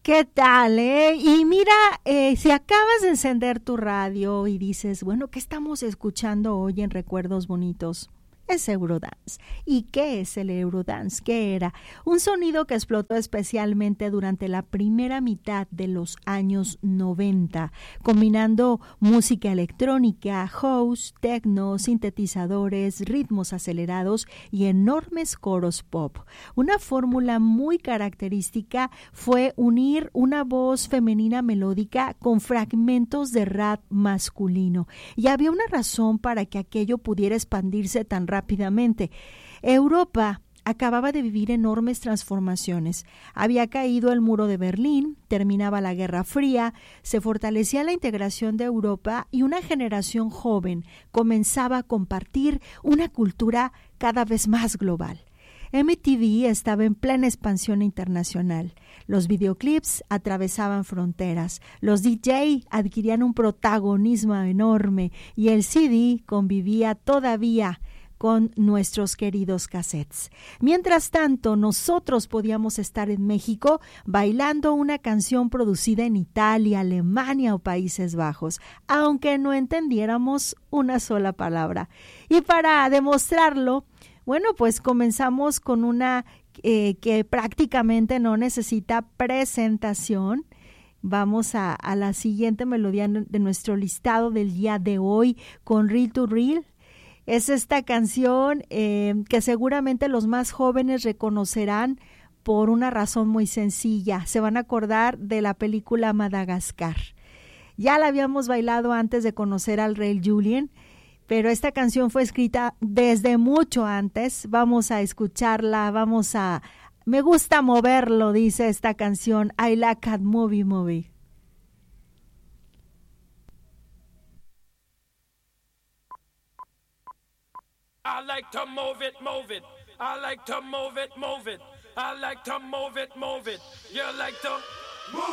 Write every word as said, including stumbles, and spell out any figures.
¿Qué tal, eh? Y mira, eh, si acabas de encender tu radio y dices, bueno, ¿qué estamos escuchando hoy en Recuerdos Bonitos? Es Eurodance. ¿Y qué es el Eurodance? ¿Qué era? Un sonido que explotó especialmente durante la primera mitad de los años noventa, combinando música electrónica, house, techno, sintetizadores, ritmos acelerados y enormes coros pop. Una fórmula muy característica fue unir una voz femenina melódica con fragmentos de rap masculino. Y había una razón para que aquello pudiera expandirse tan rápidamente. Europa acababa de vivir enormes transformaciones. Había caído el muro de Berlín, terminaba la Guerra Fría, se fortalecía la integración de Europa y una generación joven comenzaba a compartir una cultura cada vez más global. M T V estaba en plena expansión internacional. Los videoclips atravesaban fronteras, los D J adquirían un protagonismo enorme y el C D convivía todavía con nuestros queridos cassettes. Mientras tanto, nosotros podíamos estar en México bailando una canción producida en Italia, Alemania o Países Bajos, aunque no entendiéramos una sola palabra. Y para demostrarlo, bueno, pues comenzamos con una eh, que prácticamente no necesita presentación. Vamos a, a la siguiente melodía de nuestro listado del día de hoy con Reel to Reel. Es esta canción eh, que seguramente los más jóvenes reconocerán por una razón muy sencilla. Se van a acordar de la película Madagascar. Ya la habíamos bailado antes de conocer al rey Julien, pero esta canción fue escrita desde mucho antes. Vamos a escucharla, vamos a... Me gusta moverlo, dice esta canción. I like that movie movie. I like to move it, move it. I like to move it, move it. I like to move it, move it. You like to move